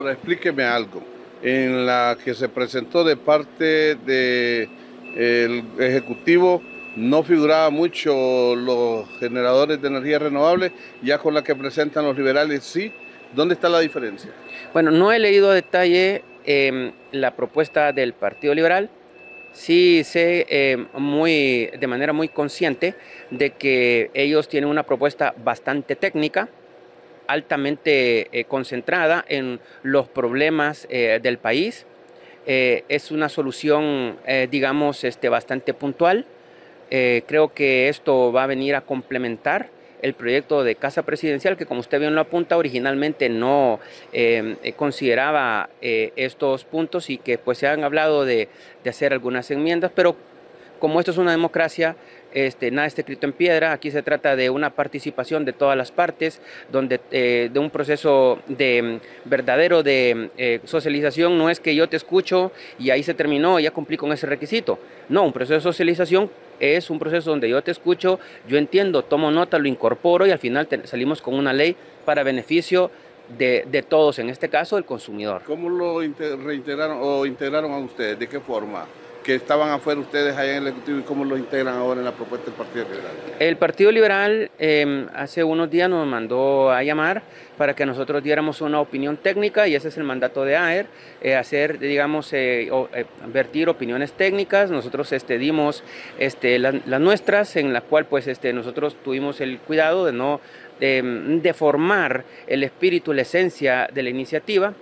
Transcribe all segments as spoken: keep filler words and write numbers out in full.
Explíqueme algo, en la que se presentó de parte del Ejecutivo no figuraba mucho los generadores de energía renovable, ya con la que presentan los liberales sí. ¿Dónde está la diferencia? Bueno, no he leído a detalle eh, la propuesta del Partido Liberal. Sí sé eh, muy, de manera muy consciente de que ellos tienen una propuesta bastante técnica, altamente eh, concentrada en los problemas eh, del país. Eh, es una solución, eh, digamos, este, bastante puntual. Eh, creo que esto va a venir a complementar el proyecto de Casa Presidencial, que como usted bien lo apunta, originalmente no eh, consideraba eh, estos puntos y que pues se han hablado de, de hacer algunas enmiendas, pero como esto es una democracia, este, nada está escrito en piedra. Aquí se trata de una participación de todas las partes, donde, eh, de un proceso de verdadero de eh, socialización. No es que yo te escucho y ahí se terminó, ya cumplí con ese requisito. No, un proceso de socialización es un proceso donde yo te escucho, yo entiendo, tomo nota, lo incorporo y al final te, salimos con una ley para beneficio de, de todos, en este caso el consumidor. ¿Cómo lo reintegraron o integraron a ustedes? ¿De qué forma? Que estaban afuera ustedes allá en el Ejecutivo y cómo lo integran ahora en la propuesta del Partido Liberal. El Partido Liberal eh, hace unos días nos mandó a llamar para que nosotros diéramos una opinión técnica, y ese es el mandato de A E R, eh, hacer, digamos, eh, o, eh, vertir opiniones técnicas. Nosotros este, dimos este, las, las nuestras, en la cual pues este, nosotros tuvimos el cuidado de no eh, deformar el espíritu, la esencia de la iniciativa.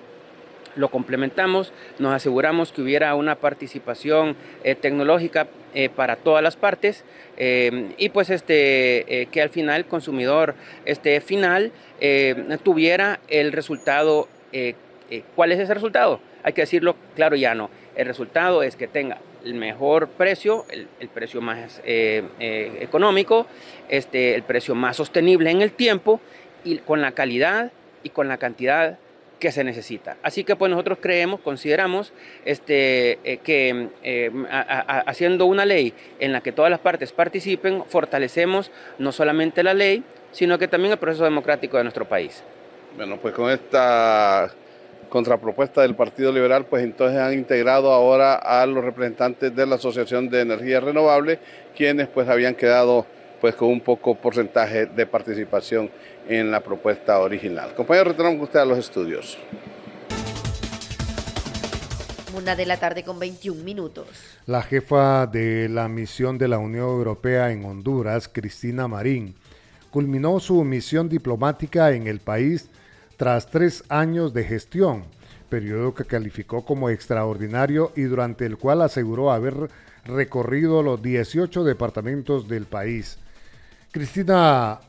Lo complementamos, nos aseguramos que hubiera una participación eh, tecnológica eh, para todas las partes eh, y pues este, eh, que al final el consumidor este, final eh, tuviera el resultado. Eh, eh, ¿Cuál es ese resultado? Hay que decirlo claro y llano. El resultado es que tenga el mejor precio, el, el precio más eh, eh, económico, este, el precio más sostenible en el tiempo y con la calidad y con la cantidad que se necesita. Así que pues nosotros creemos, consideramos este, eh, que eh, a, a, haciendo una ley en la que todas las partes participen, fortalecemos no solamente la ley, sino que también el proceso democrático de nuestro país. Bueno, pues con esta contrapropuesta del Partido Liberal, pues entonces han integrado ahora a los representantes de la Asociación de Energía Renovable, quienes pues habían quedado pues con un poco porcentaje de participación en la propuesta original. Compañero, retornamos con usted a los estudios. Una de la tarde con veintiún minutos. La jefa de la misión de la Unión Europea en Honduras, Cristina Marín, culminó su misión diplomática en el país tras tres años de gestión, periodo que calificó como extraordinario y durante el cual aseguró haber recorrido los dieciocho departamentos del país. Cristina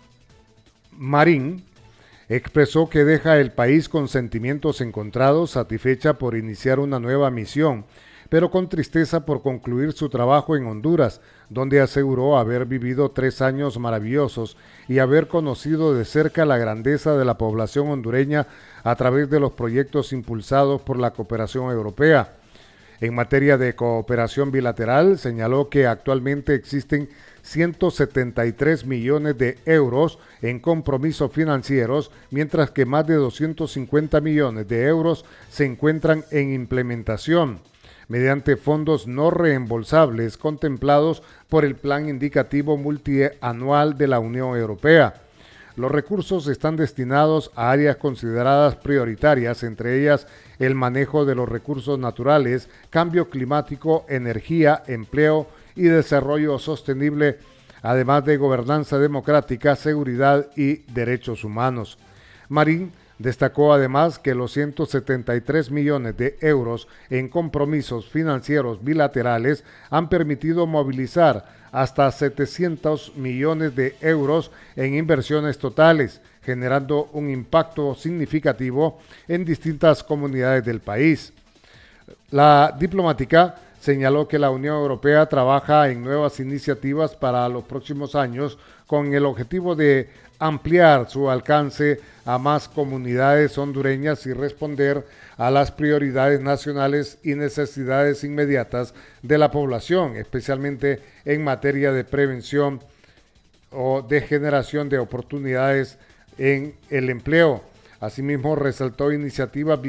Marín expresó que deja el país con sentimientos encontrados, satisfecha por iniciar una nueva misión, pero con tristeza por concluir su trabajo en Honduras, donde aseguró haber vivido tres años maravillosos y haber conocido de cerca la grandeza de la población hondureña a través de los proyectos impulsados por la cooperación europea. En materia de cooperación bilateral, señaló que actualmente existen ciento setenta y tres millones de euros en compromisos financieros, mientras que más de doscientos cincuenta millones de euros se encuentran en implementación, mediante fondos no reembolsables contemplados por el Plan Indicativo Multianual de la Unión Europea. Los recursos están destinados a áreas consideradas prioritarias, entre ellas el manejo de los recursos naturales, cambio climático, energía, empleo y desarrollo sostenible, además de gobernanza democrática, seguridad y derechos humanos. Marín destacó además que los ciento setenta y tres millones de euros en compromisos financieros bilaterales han permitido movilizar hasta setecientos millones de euros en inversiones totales, generando un impacto significativo en distintas comunidades del país. La diplomática señaló que la Unión Europea trabaja en nuevas iniciativas para los próximos años con el objetivo de ampliar su alcance a más comunidades hondureñas y responder a las prioridades nacionales y necesidades inmediatas de la población, especialmente en materia de prevención o de generación de oportunidades en el empleo. Asimismo, resaltó iniciativas